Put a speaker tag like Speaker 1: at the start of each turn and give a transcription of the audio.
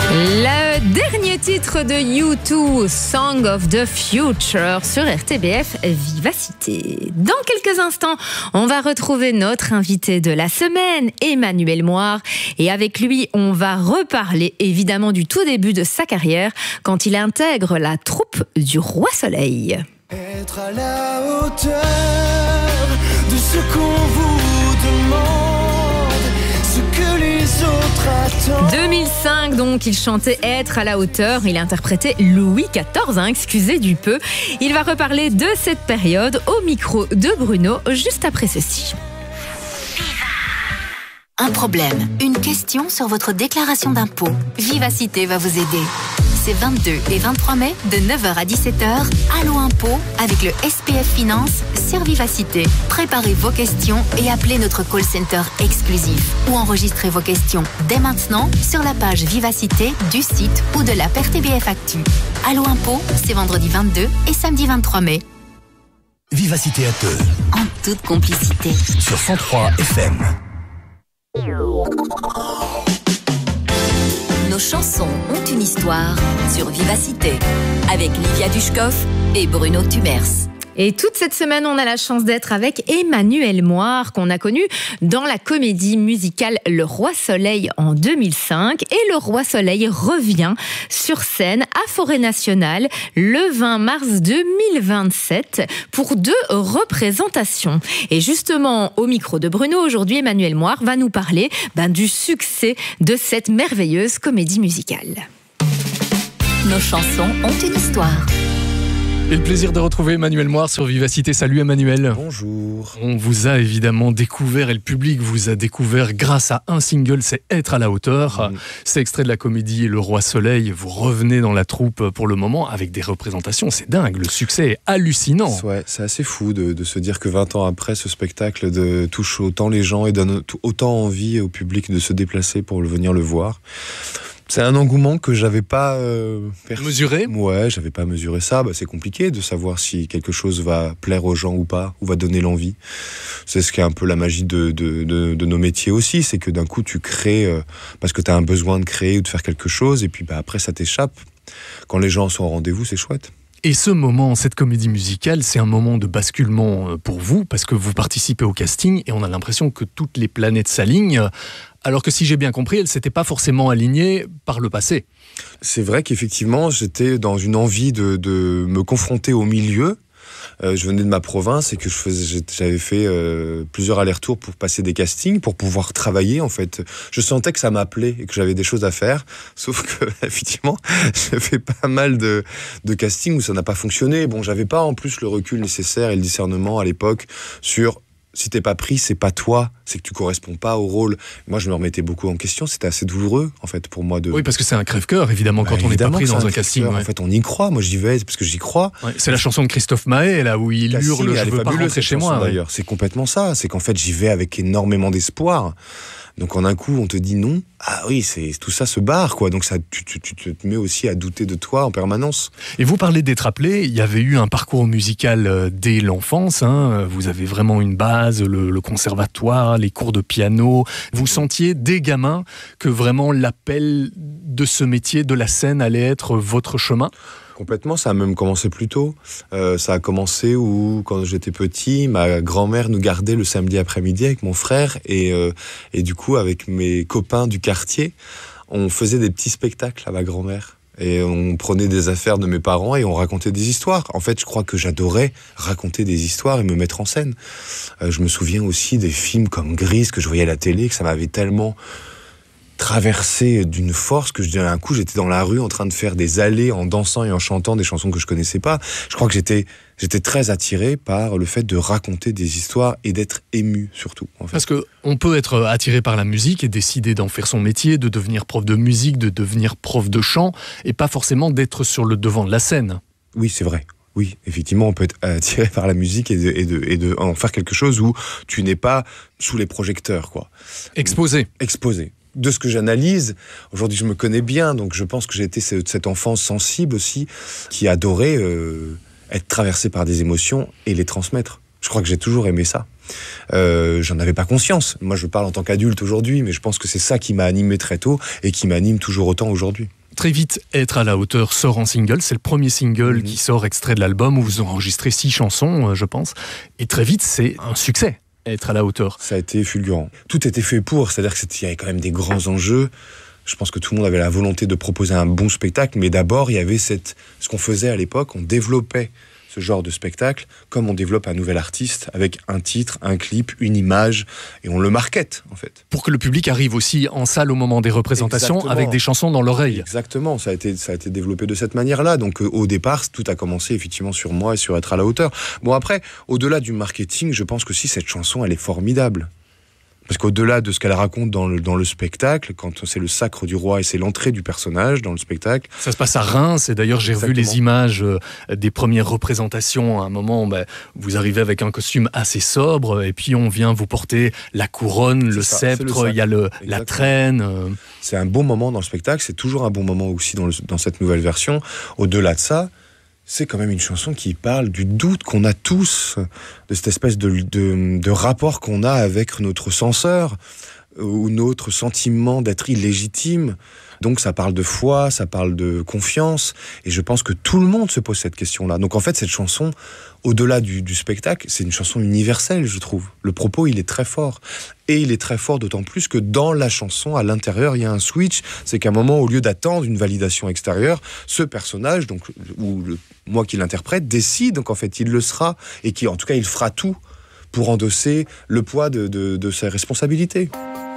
Speaker 1: Le dernier titre de U2, Song of the Future, sur RTBF Vivacité. Dans quelques instants, on va retrouver notre invité de la semaine, Emmanuel Moir. Et avec lui, on va reparler évidemment du tout début de sa carrière, quand il intègre la troupe du Roi Soleil.
Speaker 2: Être à la hauteur de ce qu'on vous demande, ce que les autres attendent.
Speaker 1: 2005, donc, il chantait Être à la hauteur. Il interprétait Louis XIV, excusez du peu. Il va reparler de cette période au micro de Bruno, juste après ceci.
Speaker 3: Un problème, une question sur votre déclaration d'impôt. Vivacité va vous aider. C'est 22 et 23 mai, de 9h à 17h, Allo Impôt, avec le SPF Finance sur Vivacité. Préparez vos questions et appelez notre call center exclusif. Ou enregistrez vos questions dès maintenant sur la page Vivacité du site ou de l'app RTBF Actu. Allo Impôt, c'est vendredi 22 et samedi 23 mai.
Speaker 4: Vivacité à deux.
Speaker 3: En toute complicité.
Speaker 4: Sur 103 FM.
Speaker 3: Nos chansons ont une histoire sur Vivacité, avec Livia Dushkov et Bruno Tumers.
Speaker 1: Et toute cette semaine, on a la chance d'être avec Emmanuel Moir, qu'on a connu dans la comédie musicale Le Roi Soleil en 2005. Et Le Roi Soleil revient sur scène à Forêt Nationale le 20 mars 2027 pour 2 représentations. Et justement, au micro de Bruno, aujourd'hui, Emmanuel Moir va nous parler du succès de cette merveilleuse comédie musicale.
Speaker 3: Nos chansons ont une histoire.
Speaker 5: Et le plaisir de retrouver Emmanuel Moir sur Vivacité. Salut Emmanuel.
Speaker 6: Bonjour.
Speaker 5: On vous a évidemment découvert et le public vous a découvert grâce à un single, c'est Être à la hauteur. C'est extrait de la comédie Le Roi Soleil. Vous revenez dans la troupe pour le moment avec des représentations. C'est dingue, le succès est hallucinant.
Speaker 6: Ouais, c'est assez fou de se dire que 20 ans après, ce spectacle touche autant les gens et donne autant envie au public de se déplacer pour venir le voir. C'est un engouement que j'avais pas
Speaker 5: mesuré.
Speaker 6: Ouais, j'avais pas mesuré ça. C'est compliqué de savoir si quelque chose va plaire aux gens ou pas, ou va donner l'envie. C'est ce qui est un peu la magie de nos métiers aussi, c'est que d'un coup tu crées parce que tu as un besoin de créer ou de faire quelque chose, et puis après ça t'échappe. Quand les gens sont au rendez-vous, c'est chouette.
Speaker 5: Et ce moment, cette comédie musicale, c'est un moment de basculement pour vous, parce que vous participez au casting et on a l'impression que toutes les planètes s'alignent, alors que si j'ai bien compris, elles ne s'étaient pas forcément alignées par le passé.
Speaker 6: C'est vrai qu'effectivement, j'étais dans une envie de me confronter au milieu. Je venais de ma province et que j'avais fait plusieurs allers-retours pour passer des castings, pour pouvoir travailler en fait. Je sentais que ça m'appelait et que j'avais des choses à faire, sauf que effectivement, j'ai fait pas mal de castings où ça n'a pas fonctionné. Bon, j'avais pas en plus le recul nécessaire et le discernement à l'époque sur si t'es pas pris, c'est pas toi, c'est que tu corresponds pas au rôle. Moi, je me remettais beaucoup en question. C'était assez douloureux, en fait, pour moi.
Speaker 5: Oui, parce que c'est un crève-cœur, évidemment, quand on n'est pas pris dans un casting. Ouais.
Speaker 6: En fait, on y croit. Moi, j'y vais parce que j'y crois.
Speaker 5: Ouais, c'est la chanson de Christophe Maé, là, où il hurle « Je veux pas rentrer chez moi ».
Speaker 6: D'ailleurs, c'est complètement ça. C'est qu'en fait, j'y vais avec énormément d'espoir. Donc en un coup, on te dit non. Ah oui, tout ça se barre, quoi. Donc tu te mets aussi à douter de toi en permanence.
Speaker 5: Et vous parlez d'être appelé. Il y avait eu un parcours musical dès l'enfance. Vous avez vraiment une base, le conservatoire, les cours de piano. Vous sentiez dès gamin que vraiment l'appel de ce métier, de la scène, allait être votre chemin ?
Speaker 6: Complètement, ça a même commencé plus tôt. Ça a commencé où, quand j'étais petit, ma grand-mère nous gardait le samedi après-midi avec mon frère et du coup, avec mes copains du quartier, on faisait des petits spectacles à ma grand-mère. Et on prenait des affaires de mes parents et on racontait des histoires. En fait, je crois que j'adorais raconter des histoires et me mettre en scène. Je me souviens aussi des films comme Grise que je voyais à la télé, que ça m'avait tellement traversé d'une force que d'un coup j'étais dans la rue en train de faire des allées en dansant et en chantant des chansons que je connaissais pas. Je crois que j'étais très attiré par le fait de raconter des histoires et d'être ému surtout. En fait.
Speaker 5: Parce que on peut être attiré par la musique et décider d'en faire son métier, de devenir prof de musique, de devenir prof de chant et pas forcément d'être sur le devant de la scène.
Speaker 6: Oui, c'est vrai. Oui, effectivement, on peut être attiré par la musique et de en faire quelque chose où tu n'es pas sous les projecteurs, quoi.
Speaker 5: Exposé.
Speaker 6: De ce que j'analyse, aujourd'hui je me connais bien, donc je pense que j'ai été cette enfance sensible aussi, qui adorait être traversée par des émotions et les transmettre. Je crois que j'ai toujours aimé ça. J'en avais pas conscience. Moi je parle en tant qu'adulte aujourd'hui, mais je pense que c'est ça qui m'a animé très tôt et qui m'anime toujours autant aujourd'hui.
Speaker 5: Très vite, Être à la hauteur sort en single. C'est le premier single qui sort extrait de l'album où vous enregistrez 6 chansons, je pense. Et très vite, c'est un succès, Être à la hauteur.
Speaker 6: Ça a été fulgurant. Tout était fait pour, c'est-à-dire qu'il y avait quand même des grands enjeux. Je pense que tout le monde avait la volonté de proposer un bon spectacle, mais d'abord, il y avait ce qu'on faisait à l'époque, on développait ce genre de spectacle comme on développe un nouvel artiste avec un titre, un clip, une image, et on le market en fait.
Speaker 5: Pour que le public arrive aussi en salle au moment des représentations. Exactement. Avec des chansons dans l'oreille.
Speaker 6: Exactement, ça a été développé de cette manière-là. Donc au départ, tout a commencé effectivement sur moi et sur Être à la hauteur. Bon après, au-delà du marketing, je pense que si cette chanson, elle est formidable. Parce qu'au-delà de ce qu'elle raconte dans le spectacle, quand c'est le sacre du roi et c'est l'entrée du personnage dans le spectacle.
Speaker 5: Ça se passe à Reims, et d'ailleurs j'ai revu les images des premières représentations. À un moment, vous arrivez avec un costume assez sobre, et puis on vient vous porter la couronne, le sceptre, il y a la traîne.
Speaker 6: C'est un bon moment dans le spectacle, c'est toujours un bon moment aussi dans cette nouvelle version. Au-delà de ça, c'est quand même une chanson qui parle du doute qu'on a tous, de cette espèce de rapport qu'on a avec notre censeur, ou notre sentiment d'être illégitime. Donc ça parle de foi, ça parle de confiance, et je pense que tout le monde se pose cette question-là. Donc en fait, cette chanson, au-delà du spectacle, c'est une chanson universelle, je trouve. Le propos, il est très fort. Et il est très fort d'autant plus que dans la chanson, à l'intérieur, il y a un switch. C'est qu'à un moment, au lieu d'attendre une validation extérieure, ce personnage, moi qui l'interprète, décide, donc en fait, il le sera, et en tout cas, il fera tout pour endosser le poids de ses responsabilités.